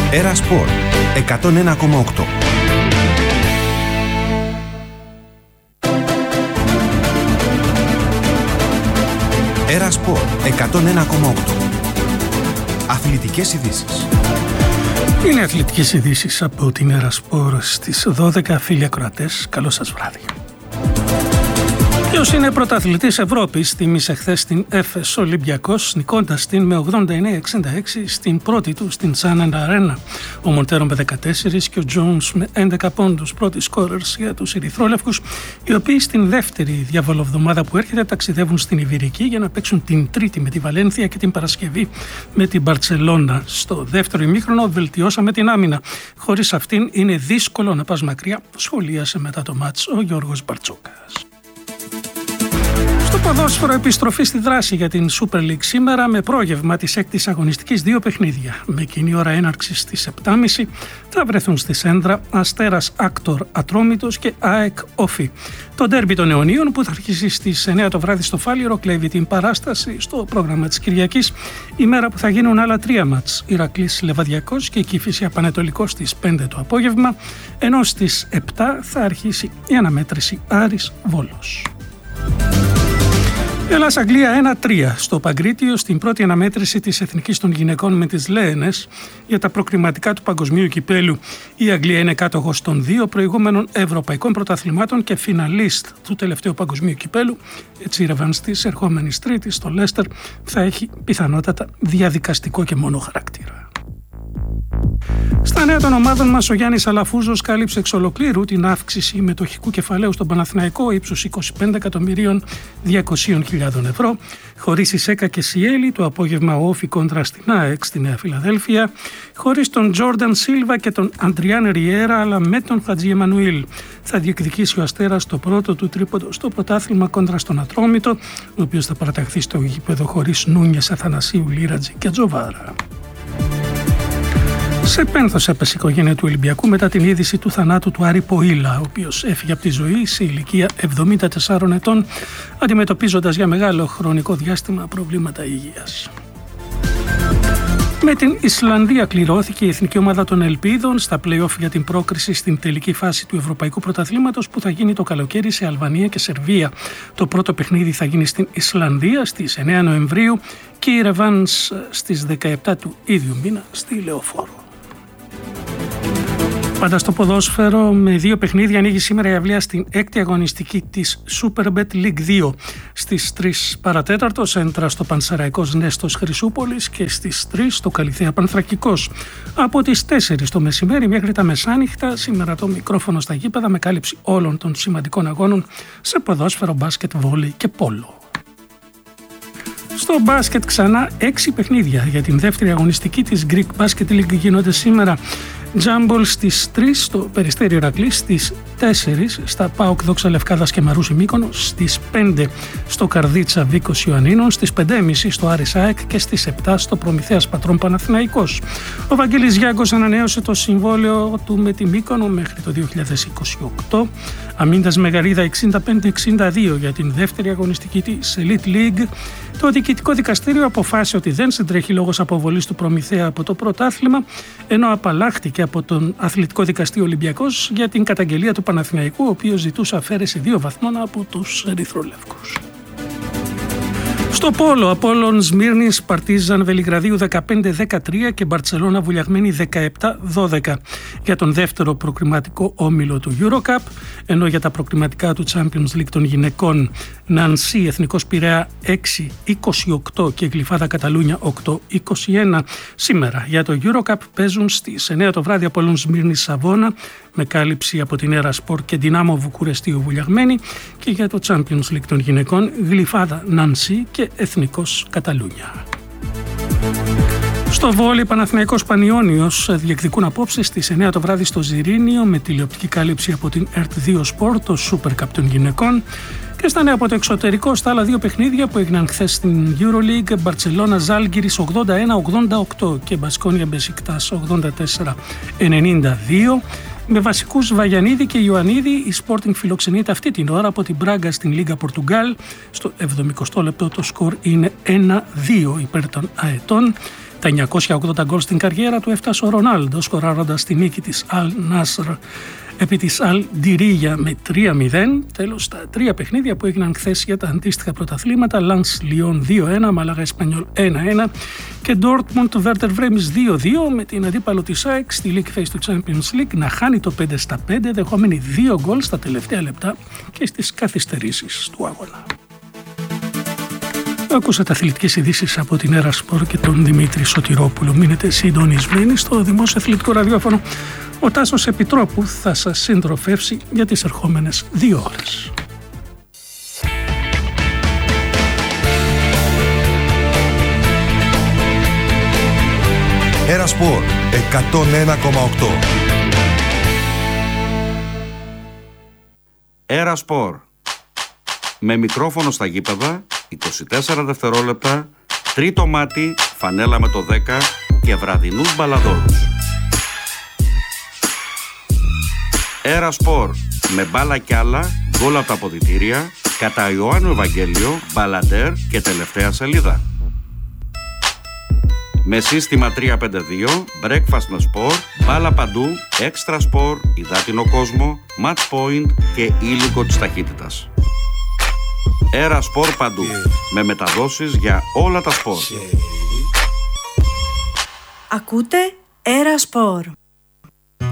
Έρα Σπορ 101,8. Έρα Σπορ 101,8. Αθλητικές ειδήσεις. Είναι αθλητικές ειδήσεις από την Έρα Σπορ στις 12. Φίλοι ακροατές, καλό σας βράδυ. Ποιος είναι πρωταθλητής Ευρώπης, θύμισε χθες την Έφες Ολυμπιακός, νικώντας την με 89-66 στην πρώτη του στην Τσάνεν Αρένα. Ο Μοντέρο με 14 και ο Τζόουνς με 11 πόντους, πρώτοι σκόρερς για τους Ερυθρόλευκους, οι οποίοι στην δεύτερη διαβολοβδομάδα που έρχεται ταξιδεύουν στην Ιβηρική για να παίξουν την Τρίτη με τη Βαλένθια και την Παρασκευή με την Μπαρτσελώνα. Στο δεύτερο ημίχρονο βελτιώσαμε την άμυνα. Χωρίς αυτήν είναι δύσκολο να πας μακριά, σχολίασε μετά το μάτς ο Γιώργος Μπαρτσόκας. Στο ποδόσφαιρο, επιστροφή στη δράση για την Super League σήμερα με πρόγευμα της έκτης αγωνιστικής 2 παιχνίδια. Με κοινή ώρα έναρξης στις 7.30 θα βρεθούν στη Σέντρα Αστέρας Άκτορ Ατρόμητος και ΑΕΚ Όφη. Το ντέρμπι των αιωνίων που θα αρχίσει στις 9 το βράδυ στο Φάληρο κλέβει την παράσταση στο πρόγραμμα της Κυριακής, ημέρα που θα γίνουν άλλα 3 μάτς. Ηρακλής Λεβαδιακός και Κηφισιά Πανετολικός στις 5 το απόγευμα, ενώ στις 7 θα αρχίσει η αναμέτρηση Άρης Βόλος. Ελλάς Αγγλία 1-3 στο Παγκρίτιο στην πρώτη αναμέτρηση της Εθνικής των Γυναικών με τις Λέενες για τα προκριματικά του Παγκοσμίου Κυπέλου. Η Αγγλία είναι κάτοχος των 2 προηγούμενων ευρωπαϊκών πρωταθλημάτων και φιναλίστ του τελευταίου Παγκοσμίου Κυπέλου. Έτσι η ρεβάνς της ερχόμενης Τρίτης στο Λέστερ θα έχει πιθανότατα διαδικαστικό και μόνο χαρακτήρα. Στα νέα των ομάδων μας, ο Γιάννης Αλαφούζος κάλυψε εξ ολοκλήρου την αύξηση μετοχικού κεφαλαίου στον Παναθηναϊκό ύψους 25.200.000 ευρώ. Χωρίς η Σέκα και Σιέλη, το απόγευμα ο Όφη κόντρα στην ΑΕΚ στη Νέα Φιλαδέλφια. Χωρίς τον Τζόρνταν Σίλβα και τον Αντριάν Ριέρα, αλλά με τον Χατζη Εμμανουήλ. Θα διεκδικήσει ο Αστέρας το πρώτο του τρίποντο στο πρωτάθλημα κόντρα στον Ατρόμητο, ο οποίος θα παραταχθεί στο γήπεδο χωρίς Νούνιες, Αθανασίου, Λίρατζη και Τζοβάρα. Σε πένθος έπεσε η οικογένεια του Ολυμπιακού μετά την είδηση του θανάτου του Άρη Ποήλα, ο οποίος έφυγε από τη ζωή σε ηλικία 74 ετών, αντιμετωπίζοντας για μεγάλο χρονικό διάστημα προβλήματα υγείας. Με την Ισλανδία κληρώθηκε η εθνική ομάδα των Ελπίδων στα play-off για την πρόκριση στην τελική φάση του Ευρωπαϊκού Πρωταθλήματος που θα γίνει το καλοκαίρι σε Αλβανία και Σερβία. Το πρώτο παιχνίδι θα γίνει στην Ισλανδία στις 9 Νοεμβρίου και η ρεβάνς στις 17 του ίδιου μήνα στη Λεωφόρο. Πάντα στο ποδόσφαιρο, με 2 παιχνίδια ανοίγει σήμερα η αυλαία στην 6η αγωνιστική της Superbet League 2. Στις 3 παρατέταρτο Σέντρα στο Πανσεραϊκός Νέστος Χρυσούπολης και στις 3 στο Καλυθέα Πανθρακικός. Από τις 4 το μεσημέρι μέχρι τα μεσάνυχτα, σήμερα το μικρόφωνο στα γήπεδα με κάλυψη όλων των σημαντικών αγώνων σε ποδόσφαιρο, μπάσκετ, βόλεϊ και πόλο. Στο μπάσκετ ξανά 6 παιχνίδια για την δεύτερη αγωνιστική της Greek Basket League γίνονται σήμερα. Τζάμπολ στις 3 στο Περιστέρι Ηρακλής, στις 4 στα ΠΑΟΚ Δόξα Λευκάδας και Μαρούσι Μύκονος, στις 5 στο Καρδίτσα Βίκος Ιωαννίνων, στις 5.30 στο Άρης ΑΕΚ και στις 7 στο Προμηθέας Πατρών Παναθηναϊκός. Ο Βαγγέλης Γιάγκος ανανέωσε το συμβόλαιο του με τη Μύκονο μέχρι το 2028. Αμίντας Μεγαρίδα 65-62 για την δεύτερη αγωνιστική της Elite League. Το Διοικητικό Δικαστήριο αποφάσισε ότι δεν συντρέχει λόγος αποβολής του Προμηθέα από το πρωτάθλημα, ενώ απαλλάχτηκε από τον Αθλητικό Δικαστή Ολυμπιακός για την καταγγελία του Παναθηναϊκού, ο οποίος ζητούσε αφαίρεση 2 βαθμών από τους Ερυθρολεύκους. Στο πόλο, Απόλλων Σμύρνης Παρτίζαν Βελιγραδίου 15-13 και Μπαρτσελώνα Βουλιαγμένη 17-12 για τον δεύτερο προκριματικό όμιλο του EuroCup, ενώ για τα προκριματικά του Champions League των γυναικών Νανσί Εθνικός Πειραιά 6-28 και Γλυφάδα Καταλούνια 8-21. Σήμερα για το EuroCup παίζουν στις 9 το βράδυ Απόλλων Σμύρνης Σαβώνα με κάλυψη από την Έρα Σπορ και Δυνάμο Βουκουρεστίου Βουλιαγμένη, και για το Champions League των γυναικών Γλυφάδα Νανσί και Εθνικός Καταλούνια. Στο βόλεϊ, Παναθηναϊκός Πανιώνιος διεκδικούν απόψε στις 9 το βράδυ στο Ζιρήνιο με τηλεοπτική κάλυψη από την ERT2 Sport, το Super Cup των γυναικών. Και στα νέα από το εξωτερικό, στα άλλα 2 παιχνίδια που έγιναν χθες στην EuroLeague, Μπαρτσελώνα Ζάλγκιρις 81-88 και Μπασκόνια Μπεσικτάς 84-92. Με βασικούς Βαγιανίδη και Ιωαννίδη, η Sporting φιλοξενείται αυτή την ώρα από την Μπράγκα στην Λίγκα Πορτουγκάλ. Στο 70 λεπτό το σκορ είναι 1-2 υπέρ των αετών. Τα 980 γκολ στην καριέρα του έφτασε ο Ρονάλντο, σκοράροντας τη νίκη της Al Nassr επί της Al Diriyah με 3-0. Τέλος, τα 3 παιχνίδια που έγιναν χθες για τα αντίστοιχα πρωταθλήματα: Lens Lyon 2-1, Μάλαγα Espanyol 1-1 και Dortmund Werder Bremen 2-2, με την αντίπαλο της ΑΕΚ στη League Phase του Champions League να χάνει το 5-5, δεχόμενη 2 γκολ στα τελευταία λεπτά και στις καθυστερήσεις του αγώνα. Ακούσατε αθλητικές ειδήσεις από την Έρα Σπορ και τον Δημήτρη Σωτηρόπουλο. Μείνετε συντονισμένοι στο Δημόσιο Αθλητικό Ραδιόφωνο. Ο Τάσος Επιτρόπου θα σας συντροφεύσει για τις ερχόμενες 2 ώρες. Έρα Σπορ 101,8. Έρα Σπορ. Με μικρόφωνο στα γήπεδα, 24 δευτερόλεπτα, τρίτο μάτι, φανέλα με το 10 και βραδινούς μπαλαδόρους. Έρα Σπορ. Με μπάλα κι άλλα, γκολ από τα αποδυτήρια, κατά Ιωάννου Ευαγγέλιο, μπαλαντέρ και τελευταία σελίδα. Με σύστημα 352, breakfast με σπορ, μπάλα παντού, έξτρα σπορ, υδάτινο κόσμο, match point και ήλικο της ταχύτητας. Έρα Σπορ παντού, με μεταδόσεις για όλα τα σπορ. Ακούτε Έρα Σπορ.